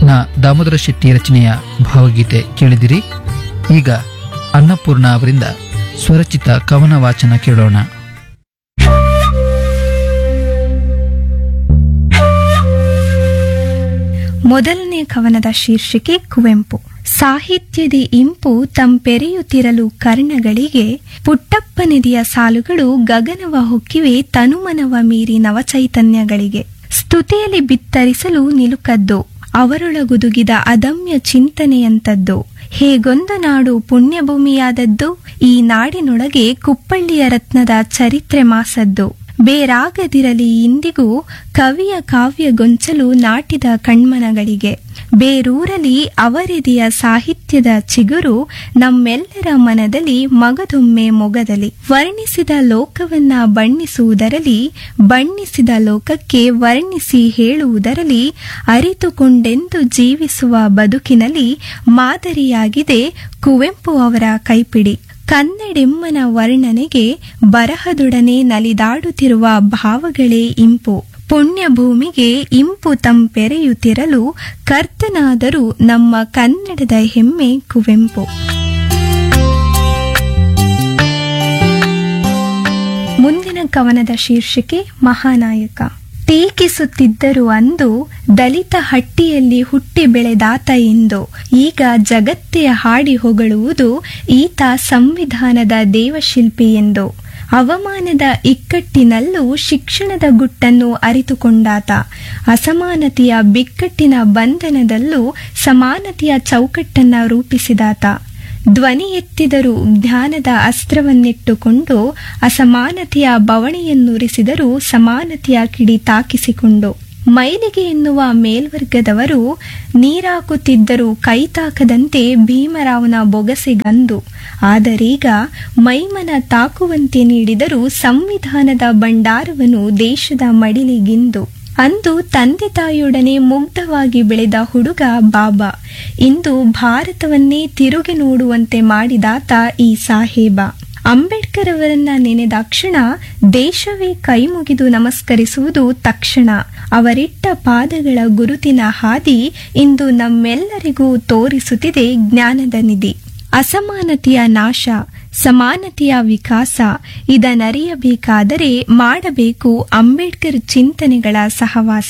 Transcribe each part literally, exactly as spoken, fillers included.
ನ ದಾಮೋದರ ಶೆಟ್ಟಿ ರಚನೆಯ ಭಾವಗೀತೆ ಕೇಳಿದಿರಿ. ಈಗ ಅನ್ನಪೂರ್ಣ ಅವರಿಂದ ಸ್ವರಚಿತ ಕವನ ವಾಚನ ಕೇಳೋಣ. ಮೊದಲನೇ ಕವನದ ಶೀರ್ಷಿಕೆ ಕುವೆಂಪು. ಸಾಹಿತ್ಯದಿ ಇಂಪು ತಂಪೆರೆಯುತ್ತಿರಲು ಕರ್ಣಗಳಿಗೆ, ಪುಟ್ಟಪ್ಪನಿದಿಯ ಸಾಲುಗಳು ಗಗನವ ಹೊಕ್ಕಿವೆ ತನುಮನವ ಮೀರಿ ನವಚೈತನ್ಯಗಳಿಗೆ. ಸ್ತುತಿಯಲ್ಲಿ ಬಿತ್ತರಿಸಲು ನಿಲುಕದ್ದು, ಅವರೊಳಗುದುಗಿದ ಅದಮ್ಯ ಚಿಂತನೆಯಂತದ್ದು. ಹೇಗೊಂದು ನಾಡು ಪುಣ್ಯಭೂಮಿಯಾದದ್ದು, ಈ ನಾಡಿನೊಳಗೆ ಕುಪ್ಪಳ್ಳಿಯ ರತ್ನದ ಚರಿತ್ರೆ ಮಾಸದ್ದು. ಬೇರಾಗದಿರಲಿ ಇಂದಿಗೂ ಕವಿಯ ಕಾವ್ಯ ಗೊಂಚಲು ನಾಟಿದ ಕಣ್ಮನಗಳಿಗೆ. ಬೇರೂರಲಿ ಅವರಿದಿಯ ಸಾಹಿತ್ಯದ ಚಿಗುರು, ನಮ್ಮೆಲ್ಲರ ಮನದಲ್ಲಿ ಮಗದೊಮ್ಮೆ ಮೊಗದಲ್ಲಿ. ವರ್ಣಿಸಿದ ಲೋಕವನ್ನ ಬಣ್ಣಿಸುವುದರಲ್ಲಿ, ಬಣ್ಣಿಸಿದ ಲೋಕಕ್ಕೆ ವರ್ಣಿಸಿ ಹೇಳುವುದರಲ್ಲಿ, ಅರಿತುಕೊಂಡೆಂದು ಜೀವಿಸುವ ಬದುಕಿನಲ್ಲಿ ಮಾದರಿಯಾಗಿದೆ ಕುವೆಂಪು ಅವರ ಕೈಪಿಡಿ. ಕನ್ನಡೆಮ್ಮನ ವರ್ಣನೆಗೆ ಬರಹದೊಡನೆ ನಲಿದಾಡುತ್ತಿರುವ ಭಾವಗಳೇ ಇಂಪು. ಪುಣ್ಯಭೂಮಿಗೆ ಇಂಪು ತಂಪೆರೆಯುತ್ತಿರಲು ಕರ್ತನಾದರೂ ನಮ್ಮ ಕನ್ನಡದ ಹೆಮ್ಮೆ ಕುವೆಂಪು. ಮುಂದಿನ ಕವನದ ಶೀರ್ಷಿಕೆ ಮಹಾನಾಯಕ. ಟೀಕಿಸುತ್ತಿದ್ದರು ಅಂದು ದಲಿತ ಹಟ್ಟಿಯಲ್ಲಿ ಹುಟ್ಟಿ ಬೆಳೆದಾತ ಎಂದು, ಈಗ ಜಗತ್ತೇ ಹಾಡಿ ಹೊಗಳುವುದು ಈತ ಸಂವಿಧಾನದ ದೇವಶಿಲ್ಪಿ ಎಂದು. ಅವಮಾನದ ಇಕ್ಕಟ್ಟಿನಲ್ಲೂ ಶಿಕ್ಷಣದ ಗುಟ್ಟನ್ನು ಅರಿತುಕೊಂಡಾತ, ಅಸಮಾನತೆಯ ಬಿಕ್ಕಟ್ಟಿನ ಬಂಧನದಲ್ಲೂ ಸಮಾನತೆಯ ಚೌಕಟ್ಟನ್ನ ರೂಪಿಸಿದಾತ. ಧ್ವನಿ ಎತ್ತಿದರೂ ಜ್ಞಾನದ ಅಸ್ತ್ರವನ್ನಿಟ್ಟುಕೊಂಡು, ಅಸಮಾನತೆಯ ಬವಣೆಯನ್ನುರಿಸಿದರೂ ಸಮಾನತೆಯ ಕಿಡಿ ತಾಕಿಸಿಕೊಂಡು. ಮೈಲಿಗೆ ಎನ್ನುವ ಮೇಲ್ವರ್ಗದವರು ನೀರಾಕುತ್ತಿದ್ದರೂ ಕೈತಾಕದಂತೆ ಭೀಮರಾವನ ಬೊಗಸೆಗಂದು. ಆದರೀಗ ಮೈಮನ ತಾಕುವಂತೆ ನೀಡಿದರೂ ಸಂವಿಧಾನದ ಭಂಡಾರವನ್ನು ದೇಶದ ಮಡಿಲಿಗಿಂದು. ಅಂದು ತಂದೆ ತಾಯಿಯೊಡನೆ ಮುಗ್ಧವಾಗಿ ಬೆಳೆದ ಹುಡುಗ ಬಾಬಾ, ಇಂದು ಭಾರತವನ್ನೇ ತಿರುಗಿ ನೋಡುವಂತೆ ಮಾಡಿದಾತ ಈ ಸಾಹೇಬ. ಅಂಬೇಡ್ಕರ್ ಅವರನ್ನ ನೆನೆದಾಕ್ಷಣ ದೇಶವೇ ಕೈಮುಗಿದು ನಮಸ್ಕರಿಸುವುದು ತಕ್ಷಣ. ಅವರಿಟ್ಟ ಪಾದಗಳ ಗುರುತಿನ ಹಾದಿ ಇಂದು ನಮ್ಮೆಲ್ಲರಿಗೂ ತೋರಿಸುತ್ತಿದೆ ಜ್ಞಾನದ ನಿಧಿ. ಅಸಮಾನತೆಯ ನಾಶ, ಸಮಾನತೆಯ ವಿಕಾಸ ಇದನ್ನರಿಯಬೇಕಾದರೆ ಮಾಡಬೇಕು ಅಂಬೇಡ್ಕರ್ ಚಿಂತನೆಗಳ ಸಹವಾಸ.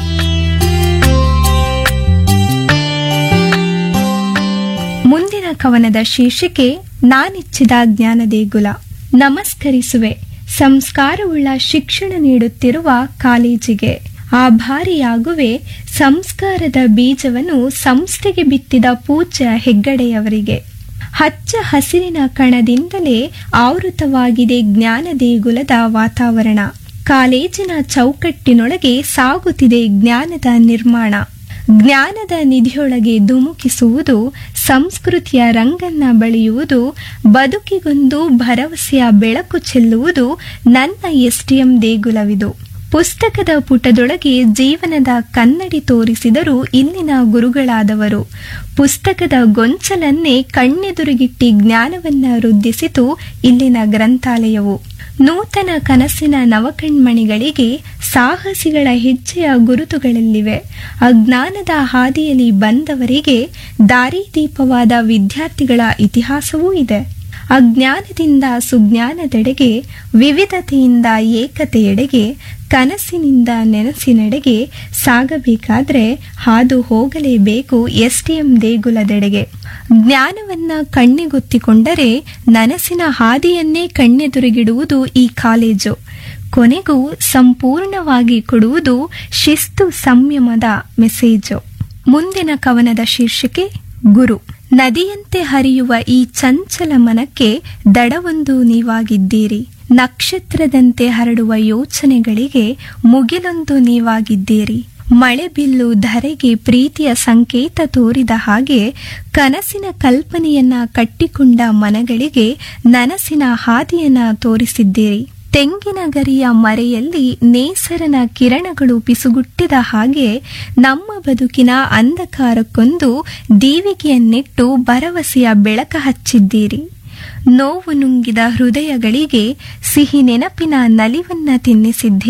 ಮುಂದಿನ ಕವನದ ಶೀರ್ಷಿಕೆ ನಾನಿಚ್ಛಿದ ಜ್ಞಾನದೇಗುಲ. ನಮಸ್ಕರಿಸುವೆ ಸಂಸ್ಕಾರವುಳ್ಳ ಶಿಕ್ಷಣ ನೀಡುತ್ತಿರುವ ಕಾಲೇಜಿಗೆ. ಆಭಾರಿಯಾಗುವೆ ಸಂಸ್ಕಾರದ ಬೀಜವನ್ನು ಸಂಸ್ಥೆಗೆ ಬಿತ್ತಿದ ಪೂಜ್ಯ ಹೆಗ್ಗಡೆಯವರಿಗೆ. ಹಚ್ಚ ಹಸಿರಿನ ಕಣದಿಂದಲೇ ಆವೃತವಾಗಿದೆ ಜ್ಞಾನ ದೇಗುಲದ ವಾತಾವರಣ. ಕಾಲೇಜಿನ ಚೌಕಟ್ಟಿನೊಳಗೆ ಸಾಗುತ್ತಿದೆ ಜ್ಞಾನದ ನಿರ್ಮಾಣ. ಜ್ಞಾನದ ನಿಧಿಯೊಳಗೆ ಧುಮುಕಿಸುವುದು, ಸಂಸ್ಕೃತಿಯ ರಂಗನ್ನ ಬಳಿಯುವುದು, ಬದುಕಿಗೊಂದು ಭರವಸೆಯ ಬೆಳಕು ಚೆಲ್ಲುವುದು ನನ್ನ ಎಸ್ಟಿಎಂ ದೇಗುಲವಿದು. ಪುಸ್ತಕದ ಪುಟದೊಳಗೆ ಜೀವನದ ಕನ್ನಡಿ ತೋರಿಸಿದರು ಇಲ್ಲಿನ ಗುರುಗಳಾದವರು. ಪುಸ್ತಕದ ಗೊಂಚಲನ್ನೇ ಕಣ್ಣೆದುರುಗಿಟ್ಟಿ ಜ್ಞಾನವನ್ನ ವೃದ್ಧಿಸಿತು ಇಲ್ಲಿನ ಗ್ರಂಥಾಲಯವು. ನೂತನ ಕನಸಿನ ನವಕಣ್ಮಣಿಗಳಿಗೆ ಸಾಹಸಿಗಳ ಹೆಜ್ಜೆಯ ಗುರುತುಗಳಲ್ಲಿವೆ. ಅಜ್ಞಾನದ ಹಾದಿಯಲ್ಲಿ ಬಂದವರಿಗೆ ದಾರಿದೀಪವಾದ ವಿದ್ಯಾರ್ಥಿಗಳ ಇತಿಹಾಸವೂ ಇದೆ. ಅಜ್ಞಾನದಿಂದ ಸುಜ್ಞಾನದೆಡೆಗೆ, ವಿವಿಧತೆಯಿಂದ ಏಕತೆಯೆಡೆಗೆ, ಕನಸಿನಿಂದ ನೆನಸಿನೆಡೆಗೆ ಸಾಗಬೇಕಾದ್ರೆ ಹಾದು ಹೋಗಲೇಬೇಕು ಎಸ್ಟಿಎಂ ದೇಗುಲದೆಡೆಗೆ. ಜ್ಞಾನವನ್ನ ಕಣ್ಣಿಗೊತ್ತಿಕೊಂಡರೆ ನನಸಿನ ಹಾದಿಯನ್ನೇ ಕಣ್ಣೆದುರುಗಿಡುವುದು ಈ ಕಾಲೇಜು. ಕೊನೆಗೂ ಸಂಪೂರ್ಣವಾಗಿ ಕೊಡುವುದು ಶಿಸ್ತು ಸಂಯಮದ ಮೆಸೇಜು. ಮುಂದಿನ ಕವನದ ಶೀರ್ಷಿಕೆ ಗುರು. ನದಿಯಂತೆ ಹರಿಯುವ ಈ ಚಂಚಲ ಮನಕ್ಕೆ ದಡವೊಂದು ನೀವಾಗಿದ್ದೀರಿ. ನಕ್ಷತ್ರದಂತೆ ಹರಡುವ ಯೋಚನೆಗಳಿಗೆ ಮುಗಿಲೊಂದು ನೀವಾಗಿದ್ದೀರಿ. ಮಳೆ ಬಿಲ್ಲು ಧರೆಗೆ ಪ್ರೀತಿಯ ಸಂಕೇತ ತೋರಿದ ಹಾಗೆ ಕನಸಿನ ಕಲ್ಪನೆಯನ್ನ ಕಟ್ಟಿಕೊಂಡ ಮನಗಳಿಗೆ ನನಸಿನ ಹಾದಿಯನ್ನ ತೋರಿಸಿದ್ದೀರಿ. ತೆಂಗಿನ ಗರಿಯ ಮರೆಯಲ್ಲಿ ನೇಸರನ ಕಿರಣಗಳು ಪಿಸುಗುಟ್ಟಿದ ಹಾಗೆ ನಮ್ಮ ಬದುಕಿನ ಅಂಧಕಾರಕ್ಕೊಂದು ದೀವಿಗೆಯನ್ನಿಟ್ಟು ಭರವಸೆಯ ಬೆಳಕ ಹಚ್ಚಿದ್ದೀರಿ. ನೋವು ನುಂಗಿದ ಹೃದಯಗಳಿಗೆ ಸಿಹಿ ನೆನಪಿನ ನಲಿವನ್ನ ತಿನ್ನಿಸಿದ್ದೀರಿ.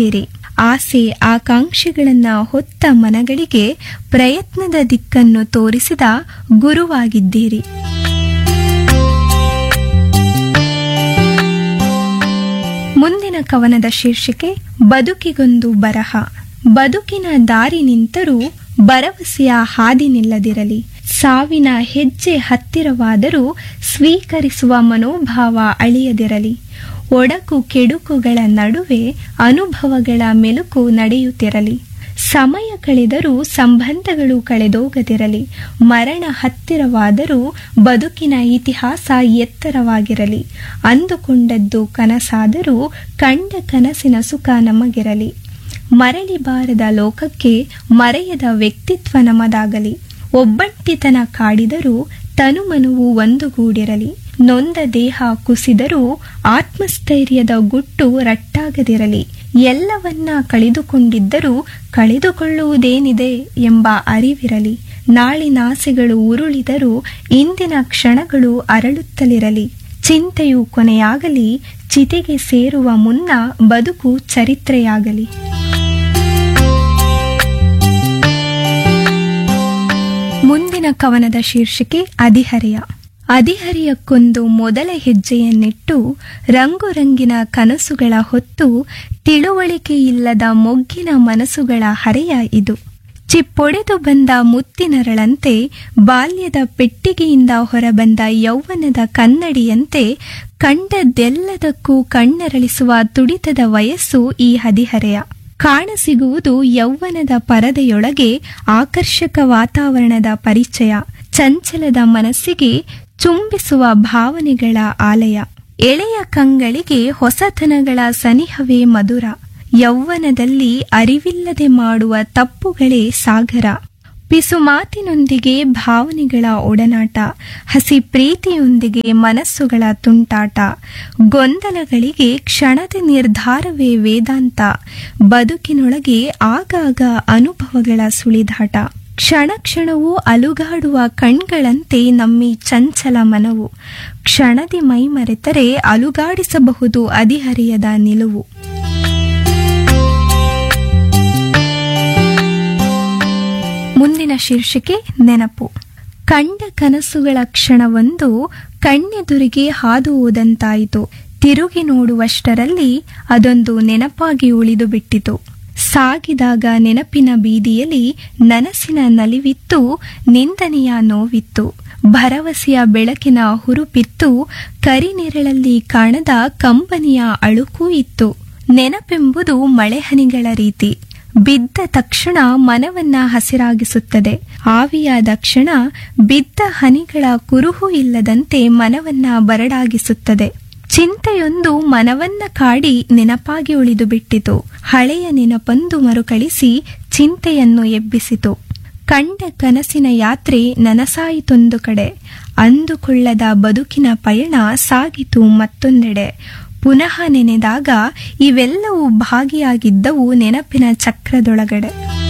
ಆಸೆ ಆಕಾಂಕ್ಷೆಗಳನ್ನ ಹೊತ್ತ ಮನಗಳಿಗೆ ಪ್ರಯತ್ನದ ದಿಕ್ಕನ್ನು ತೋರಿಸಿದ ಗುರುವಾಗಿದ್ದೀರಿ. ಮುಂದಿನ ಕವನದ ಶೀರ್ಷಿಕೆ ಬದುಕಿಗೊಂದು ಬರಹ. ಬದುಕಿನ ದಾರಿ ನಿಂತರೂ ಭರವಸೆಯ ಹಾದಿ ನಿಲ್ಲದಿರಲಿ. ಸಾವಿನ ಹೆಜ್ಜೆ ಹತ್ತಿರವಾದರೂ ಸ್ವೀಕರಿಸುವ ಮನೋಭಾವ ಅಳಿಯದಿರಲಿ. ಒಡಕು ಕೆಡುಕುಗಳ ನಡುವೆ ಅನುಭವಗಳ ಮೆಲುಕು ನಡೆಯುತ್ತಿರಲಿ. ಸಮಯ ಕಳೆದರೂ ಸಂಬಂಧಗಳು ಕಳೆದೋಗದಿರಲಿ. ಮರಣ ಹತ್ತಿರವಾದರೂ ಬದುಕಿನ ಇತಿಹಾಸ ಎತ್ತರವಾಗಿರಲಿ. ಅಂದುಕೊಂಡದ್ದು ಕನಸಾದರೂ ಕಂಡ ಕನಸಿನ ಸುಖ ನಮಗಿರಲಿ. ಮರಳಿ ಬಾರದ ಲೋಕಕ್ಕೆ ಮರೆಯದ ವ್ಯಕ್ತಿತ್ವ ನಮದಾಗಲಿ. ಒಬ್ಬಂಟಿತನ ಕಾಡಿದರೂ ತನುಮನುವು ಒಂದುಗೂಡಿರಲಿ. ನೊಂದ ದೇಹ ಕುಸಿದರೂ ಆತ್ಮಸ್ಥೈರ್ಯದ ಗುಟ್ಟು ರಟ್ಟಾಗದಿರಲಿ. ಎಲ್ಲವನ್ನ ಕಳೆದುಕೊಂಡಿದ್ದರೂ ಕಳೆದುಕೊಳ್ಳುವುದೇನಿದೆ ಎಂಬ ಅರಿವಿರಲಿ. ನಾಳಿನಾಸೆಗಳು ಉರುಳಿದರೂ ಇಂದಿನ ಕ್ಷಣಗಳು ಅರಳುತ್ತಲಿರಲಿ. ಚಿಂತೆಯು ಕೊನೆಯಾಗಲಿ. ಚಿತೆಗೆ ಸೇರುವ ಮುನ್ನ ಬದುಕು ಚರಿತ್ರೆಯಾಗಲಿ. ಮುಂದಿನ ಕವನದ ಶೀರ್ಷಿಕೆ ಹದಿಹರೆಯ. ಹದಿಹರೆಯಕ್ಕೊಂದು ಮೊದಲ ಹೆಜ್ಜೆಯನ್ನಿಟ್ಟು ರಂಗುರಂಗಿನ ಕನಸುಗಳ ಹೊತ್ತು ತಿಳುವಳಿಕೆಯಿಲ್ಲದ ಮೊಗ್ಗಿನ ಮನಸ್ಸುಗಳ ಹರೆಯ ಇದು. ಚಿಪ್ಪೊಡೆದು ಬಂದ ಮುತ್ತಿನರಳಂತೆ ಬಾಲ್ಯದ ಪೆಟ್ಟಿಗೆಯಿಂದ ಹೊರಬಂದ ಯೌವನದ ಕನ್ನಡಿಯಂತೆ ಕಂಡದ್ದೆಲ್ಲದಕ್ಕೂ ಕಣ್ಣರಳಿಸುವ ತುಡಿತದ ವಯಸ್ಸು ಈ ಹದಿಹರೆಯ. ಕಾಣಸಿಗುವುದು ಯೌವನದ ಪರದೆಯೊಳಗೆ ಆಕರ್ಷಕ ವಾತಾವರಣದ ಪರಿಚಯ. ಚಂಚಲದ ಮನಸ್ಸಿಗೆ ಚುಂಬಿಸುವ ಭಾವನೆಗಳ ಆಲಯ. ಎಳೆಯ ಕಂಗಳಿಗೆ ಹೊಸತನಗಳ ಸನಿಹವೇ ಮಧುರ. ಯೌವನದಲ್ಲಿ ಅರಿವಿಲ್ಲದೆ ಮಾಡುವ ತಪ್ಪುಗಳೇ ಸಾಗರ. ಪಿಸುಮಾತಿನೊಂದಿಗೆ ಭಾವನೆಗಳ ಒಡನಾಟ. ಹಸಿ ಪ್ರೀತಿಯೊಂದಿಗೆ ಮನಸ್ಸುಗಳ ತುಂಟಾಟ. ಗೊಂದಲಗಳಿಗೆ ಕ್ಷಣದ ನಿರ್ಧಾರವೇ ವೇದಾಂತ. ಬದುಕಿನೊಳಗೆ ಆಗಾಗ ಅನುಭವಗಳ ಸುಳಿದಾಟ. ಕ್ಷಣ ಕ್ಷಣವೂ ಅಲುಗಾಡುವ ಕಣ್ಗಳಂತೆ ನಮ್ಮಿ ಚಂಚಲ ಮನವು. ಕ್ಷಣದಿ ಮೈಮರೆತರೆ ಅಲುಗಾಡಿಸಬಹುದು ಹದಿಹರೆಯದ ನಿಲುವು. ಮುಂದಿನ ಶೀರ್ಷಿಕೆ ನೆನಪು. ಕಂಡ ಕನಸುಗಳ ಕ್ಷಣವೊಂದು ಕಣ್ಣೆದುರಿಗೆ ಹಾದು ಹೋದಂತಾಯಿತು. ತಿರುಗಿ ನೋಡುವಷ್ಟರಲ್ಲಿ ಅದೊಂದು ನೆನಪಾಗಿ ಉಳಿದು ಬಿಟ್ಟಿತು. ಸಾಗಿದಾಗ ನೆನಪಿನ ಬೀದಿಯಲ್ಲಿ ನನಸಿನ ನಲಿವಿತ್ತು. ನಿಂದನೆಯ ನೋವಿತ್ತು. ಭರವಸೆಯ ಬೆಳಕಿನ ಹುರುಪಿತ್ತು. ಕರಿನೆರಳಲ್ಲಿ ಕಾಣದ ಕಂಬನಿಯ ಅಳುಕೂ ಇತ್ತು. ನೆನಪೆಂಬುದು ಮಳೆಹನಿಗಳ ರೀತಿ. ಬಿದ್ದ ತಕ್ಷಣ ಮನವನ್ನ ಹಸಿರಾಗಿಸುತ್ತದೆ. ಆವಿಯಾದ ಕ್ಷಣ ಬಿದ್ದ ಹನಿಗಳ ಕುರುಹು ಇಲ್ಲದಂತೆ ಮನವನ್ನ ಬರಡಾಗಿಸುತ್ತದೆ. ಚಿಂತೆಯೊಂದು ಮನವನ್ನ ಕಾಡಿ ನೆನಪಾಗಿ ಉಳಿದು ಬಿಟ್ಟಿತು. ಹಳೆಯ ನೆನಪೊಂದು ಮರುಕಳಿಸಿ ಚಿಂತೆಯನ್ನು ಎಬ್ಬಿಸಿತು. ಕಂಡ ಕನಸಿನ ಯಾತ್ರೆ ನನಸಾಯಿತೊಂದು ಕಡೆ. ಅಂದುಕೊಳ್ಳದ ಬದುಕಿನ ಪಯಣ ಸಾಗಿತು ಮತ್ತೊಂದೆಡೆ. ಪುನಃ ನೆನೆದಾಗ ಇವೆಲ್ಲವೂ ಭಾಗಿಯಾಗಿದ್ದವು ನೆನಪಿನ ಚಕ್ರದೊಳಗಡೆ.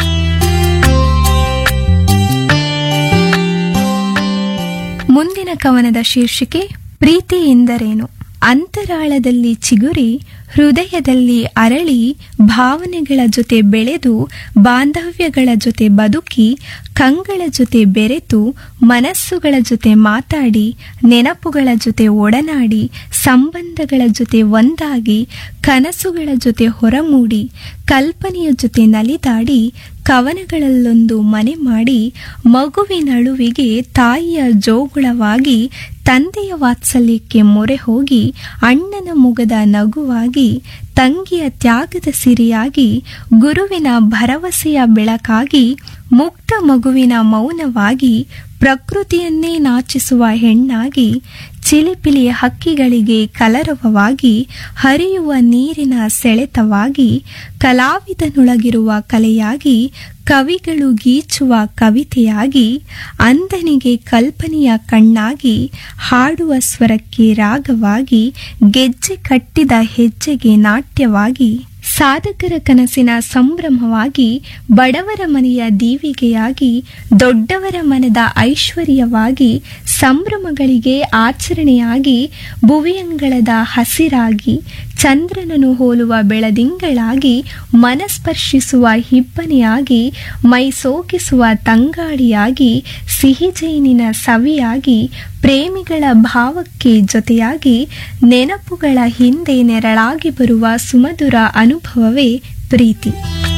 ಮುಂದಿನ ಕವನದ ಶೀರ್ಷಿಕೆ ಪ್ರೀತಿ ಎಂದರೇನು. ಅಂತರಾಳದಲ್ಲಿ ಚಿಗುರಿ ಹೃದಯದಲ್ಲಿ ಅರಳಿ ಭಾವನೆಗಳ ಜೊತೆ ಬೆಳೆದು ಬಾಂಧವ್ಯಗಳ ಜೊತೆ ಬದುಕಿ ಕಂಗಳ ಜೊತೆ ಬೆರೆತು ಮನಸ್ಸುಗಳ ಜೊತೆ ಮಾತಾಡಿ ನೆನಪುಗಳ ಜೊತೆ ಒಡನಾಡಿ ಸಂಬಂಧಗಳ ಜೊತೆ ಒಂದಾಗಿ ಕನಸುಗಳ ಜೊತೆ ಹೊರಮೂಡಿ ಕಲ್ಪನೆಯ ಜೊತೆ ನಲಿದಾಡಿ ಕವನಗಳಲ್ಲೊಂದು ಮನೆ ಮಾಡಿ ಮಗುವಿನಳುವಿಗೆ ತಾಯಿಯ ಜೋಗುಳವಾಗಿ ತಂದೆಯ ವಾತ್ಸಲ್ಯಕ್ಕೆ ಮೊರೆ ಹೋಗಿ ಅಣ್ಣನ ಮುಗದ ನಗುವಾಗಿ ತಂಗಿಯ ತ್ಯಾಗದ ಸಿರಿಯಾಗಿ ಗುರುವಿನ ಭರವಸೆಯ ಬೆಳಕಾಗಿ ಮುಗ್ಧ ಮಗುವಿನ ಮೌನವಾಗಿ ಪ್ರಕೃತಿಯನ್ನೇ ನಾಚಿಸುವ ಹೆಣ್ಣಾಗಿ ಚಿಲಿಪಿಲಿ ಹಕ್ಕಿಗಳಿಗೆ ಕಲರವವಾಗಿ ಹರಿಯುವ ನೀರಿನ ಸೆಳೆತವಾಗಿ ಕಲಾವಿದನೊಳಗಿರುವ ಕಲೆಯಾಗಿ ಕವಿಗಳು ಗೀಚುವ ಕವಿತೆಯಾಗಿ ಅಂಧನಿಗೆ ಕಲ್ಪನೆಯ ಕಣ್ಣಾಗಿ ಹಾಡುವ ಸ್ವರಕ್ಕೆ ರಾಗವಾಗಿ ಗೆಜ್ಜೆ ಕಟ್ಟಿದ ಹೆಜ್ಜೆಗೆ ನಾಟ್ಯವಾಗಿ ಸಾಧಕರ ಕನಸಿನ ಸಂಭ್ರಮವಾಗಿ ಬಡವರ ಮನೆಯ ದೀವಿಗೆಯಾಗಿ ದೊಡ್ಡವರ ಮನದ ಐಶ್ವರ್ಯವಾಗಿ ಸಂಭ್ರಮಗಳಿಗೆ ಆಚರಣೆಯಾಗಿ ಭುವಿಯಂಗಳದ ಹಸಿರಾಗಿ ಚಂದ್ರನನ್ನು ಹೋಲುವ ಬೆಳದಿಂಗಳಾಗಿ ಮನಸ್ಪರ್ಶಿಸುವ ಹಿಬ್ಬನಿಯಾಗಿ ಮೈ ಸೋಕಿಸುವ ತಂಗಾಳಿಯಾಗಿ ಸಿಹಿಜೇನಿನ ಸವಿಯಾಗಿ ಪ್ರೇಮಿಗಳ ಭಾವಕ್ಕೆ ಜೊತೆಯಾಗಿ ನೆನಪುಗಳ ಹಿಂದೆ ನೆರಳಾಗಿ ಬರುವ ಸುಮಧುರ ಅನುಭವವೇ ಪ್ರೀತಿ.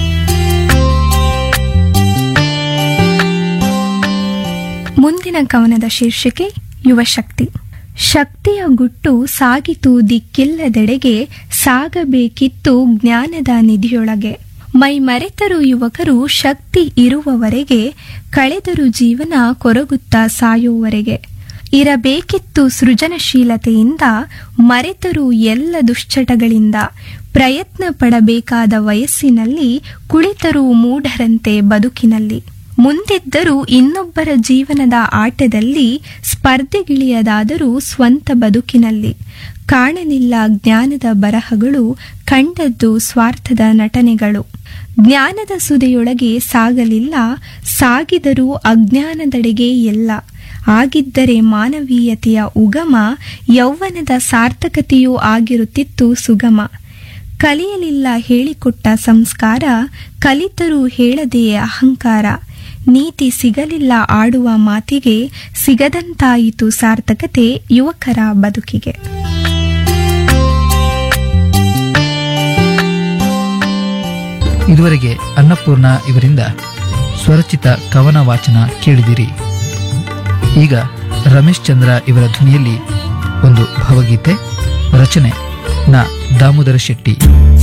ಮುಂದಿನ ಕವನದ ಶೀರ್ಷಿಕೆ ಯುವಶಕ್ತಿ. ಶಕ್ತಿಯ ಗುಟ್ಟು ಸಾಗಿತು ದಿಕ್ಕಿಲ್ಲದೆಡೆಗೆ, ಸಾಗಬೇಕಿತ್ತು ಜ್ಞಾನದ ನಿಧಿಯೊಳಗೆ. ಮೈ ಮರೆತರು ಯುವಕರು ಶಕ್ತಿ ಇರುವವರೆಗೆ, ಕಳೆದರು ಜೀವನ ಕೊರಗುತ್ತಾ ಸಾಯುವವರೆಗೆ. ಇರಬೇಕಿತ್ತು ಸೃಜನಶೀಲತೆಯಿಂದ, ಮರೆತರು ಎಲ್ಲ ದುಶ್ಚಟಗಳಿಂದ. ಪ್ರಯತ್ನ ಪಡಬೇಕಾದ ವಯಸ್ಸಿನಲ್ಲಿ, ಕುಳಿತರು ಮೂಢರಂತೆ ಬದುಕಿನಲ್ಲಿ. ಮುಂದಿದ್ದರೂ ಇನ್ನೊಬ್ಬರ ಜೀವನದ ಆಟದಲ್ಲಿ, ಸ್ಪರ್ಧೆಗಿಳಿಯದಾದರೂ ಸ್ವಂತ ಬದುಕಿನಲ್ಲಿ. ಕಾಣಲಿಲ್ಲ ಜ್ಞಾನದ ಬರಹಗಳು, ಕಂಡದ್ದು ಸ್ವಾರ್ಥದ ನಟನೆಗಳು. ಜ್ಞಾನದ ಸುದೆಯೊಳಗೆ ಸಾಗಲಿಲ್ಲ, ಸಾಗಿದರೂ ಅಜ್ಞಾನದೆಡೆಗೆ ಎಲ್ಲ. ಆಗಿದ್ದರೆ ಮಾನವೀಯತೆಯ ಉಗಮ, ಯೌವನದ ಸಾರ್ಥಕತೆಯೂ ಆಗಿರುತ್ತಿತ್ತು ಸುಗಮ. ಕಲಿಯಲಿಲ್ಲ ಹೇಳಿಕೊಟ್ಟ ಸಂಸ್ಕಾರ, ಕಲಿತರೂ ಹೇಳದೆಯೇ ಅಹಂಕಾರ. ನೀತಿ ಸಿಗಲಿಲ್ಲ ಆಡುವ ಮಾತಿಗೆ, ಸಿಗದಂತಾಯಿತು ಸಾರ್ಥಕತೆ ಯುವಕರ ಬದುಕಿಗೆ. ಇದುವರೆಗೆ ಅನ್ನಪೂರ್ಣ ಇವರಿಂದ ಸ್ವರಚಿತ ಕವನ ವಾಚನ ಕೇಳಿದಿರಿ. ಈಗ ರಮೇಶ್ ಚಂದ್ರ ಇವರ ಧ್ವನಿಯಲ್ಲಿ ಒಂದು ಭಾವಗೀತೆ. ರಚನೆ ನ ದಾಮೋದರ ಶೆಟ್ಟಿ.